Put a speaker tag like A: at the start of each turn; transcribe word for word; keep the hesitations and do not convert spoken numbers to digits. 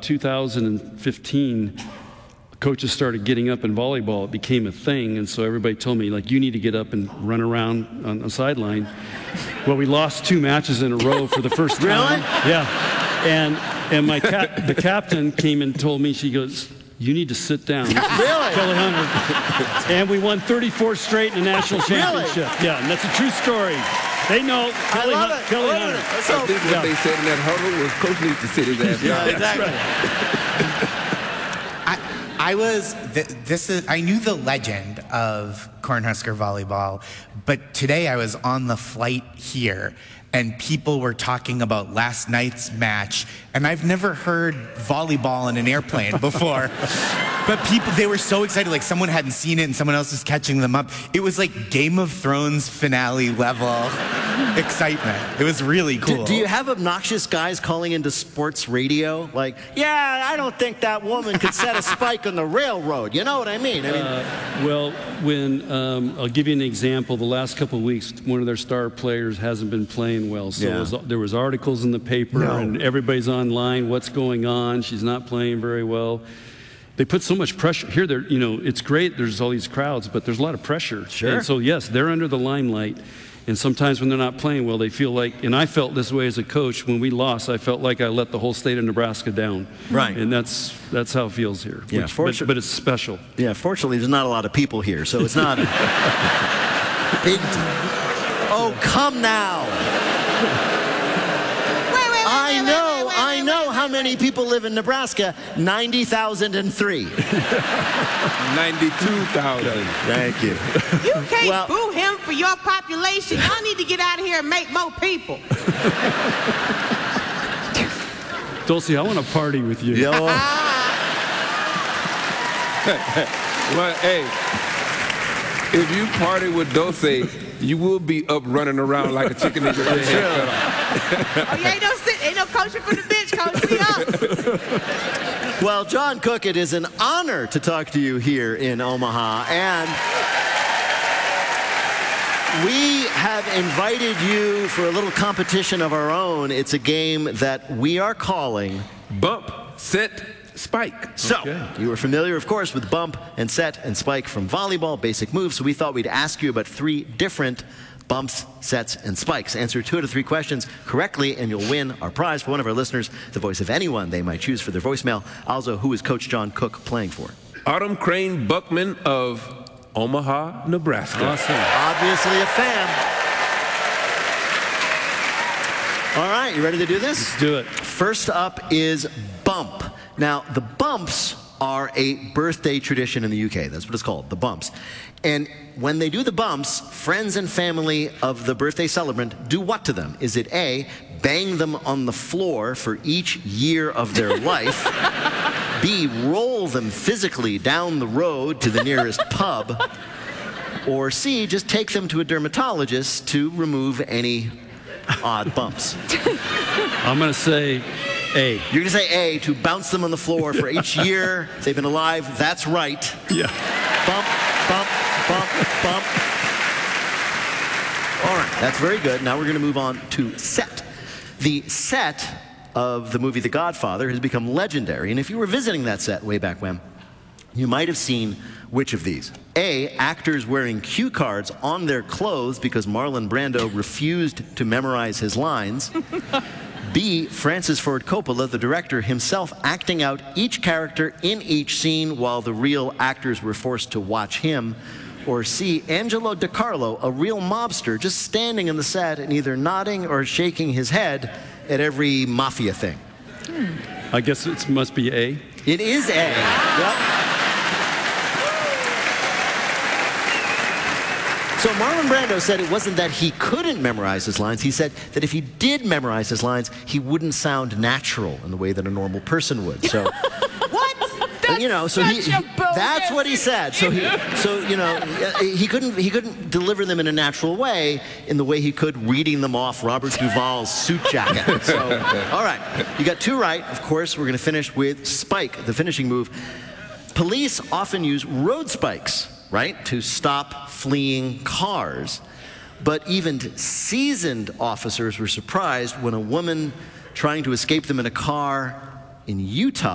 A: two thousand fifteen, coaches started getting up in volleyball. It became a thing, and so everybody told me, like, you need to get up and run around on the sideline. Well, we lost two matches in a row for the first time.
B: Really?
A: Yeah. And and my cap, the captain came and told me, she goes, you need to sit down.
B: Really?
A: Kelly Hunter. And we won thirty-four straight in the national championship.
B: Really?
A: Yeah, and that's a true story. They know Kelly,
B: I love
A: Hun-
B: it.
A: Kelly
B: Wait a
A: Hunter.
B: minute. That's
C: I
B: so-
C: think what
A: Yeah.
C: they said in that huddle was Coach needs to sit his ass down.
B: Yeah, exactly.
D: I, I was, th- this is, I knew the legend of Cornhusker volleyball, but today I was on the flight here and people were talking about last night's match, and I've never heard volleyball in an airplane before. But people, they were so excited, like someone hadn't seen it and someone else was catching them up. It was like Game of Thrones finale level excitement. It was really cool.
B: Do, do you have obnoxious guys calling into sports radio? Like, yeah, I don't think that woman could set a spike on the railroad. You know what I mean? I mean,
A: Uh, well, when, um, I'll give you an example. The last couple of weeks, one of their star players hasn't been playing well. So
B: Yeah.
A: it was, there was articles in the paper,
B: No.
A: and everybody's online. What's going on? She's not playing very well. They put so much pressure here. They're, you know, it's great. There's all these crowds, but there's a lot of pressure.
B: Sure.
A: And so yes, they're under the limelight. And sometimes when they're not playing well, they feel like, and I felt this way as a coach, when we lost, I felt like I let the whole state of Nebraska down.
B: Right.
A: And that's that's how it feels here.
B: Yeah,
A: Which-
B: fortunate-
A: but, but it's special.
B: yeah, fortunately, there's not a lot of people here, so it's not a big deal. Oh, come now.
E: Wait, wait, wait,
B: I
E: wait,
B: know,
E: wait, wait,
B: I
E: wait,
B: know
E: wait,
B: how
E: wait,
B: many
E: wait.
B: people live in Nebraska. ninety thousand three.
C: ninety-two thousand.
B: Thank you.
E: You can't
B: Well-
E: boo him for your population. Y'all need to get out of here and make more people.
A: Dulcie, I want to party with you.
B: Yo,
C: Well, hey, if you party with Dulce, you will be up running around like a chicken in your head cut off.
E: Oh, you ain't no sit, ain't no coaching from the bench, coach me up.
B: well, John Cook, it is an honor to talk to you here in Omaha, and we have invited you for a little competition of our own. It's a game that we are calling
C: Bump, set, spike.
B: So,
A: Okay.
B: you are familiar, of course, with bump and set and spike from volleyball, basic moves. So we thought we'd ask you about three different bumps, sets, and spikes. Answer two out of three questions correctly, and you'll win our prize for one of our listeners, the voice of anyone they might choose for their voicemail. Also, who is Coach John Cook playing for?
C: Autumn Crane Buckman of Omaha, Nebraska.
A: Awesome.
B: Obviously a fan. All right, you ready to do this?
A: Let's do it.
B: First up is bump. Now, the bumps are a birthday tradition in the U K. That's what it's called, the bumps. And when they do the bumps, friends and family of the birthday celebrant do what to them? Is it A, bang them on the floor for each year of their life? B, roll them physically down the road to the nearest pub? Or C, just take them to a dermatologist to remove any odd bumps?
A: I'm going to say A.
B: You're going to say A, to bounce them on the floor for each year they've been alive. That's right.
A: Yeah.
B: Bump, bump, bump, bump. All right, that's very good. Now we're going to move on to set. The set of the movie The Godfather has become legendary, and if you were visiting that set way back when, you might have seen which of these? A, actors wearing cue cards on their clothes because Marlon Brando refused to memorize his lines. B, Francis Ford Coppola, the director, himself acting out each character in each scene while the real actors were forced to watch him. Or C, Angelo DiCarlo, a real mobster, just standing in the set and either nodding or shaking his head at every mafia thing.
A: I guess it must be A.
B: It is A. Yep. So Marlon Brando said it wasn't that he couldn't memorize his lines. He said that if he did memorize his lines, he wouldn't sound natural in the way that a normal person would. So,
E: What? That's
B: you know, so he,
E: such a
B: he-
E: bold
B: that's what he said. So he, so you know, he couldn't he couldn't deliver them in a natural way, in the way he could reading them off Robert Duvall's suit jacket. So, all right, you got two right. Of course, we're going to finish with spike, the finishing move. Police often use road spikes, right, to stop fleeing cars. But even seasoned officers were surprised when a woman trying to escape them in a car in Utah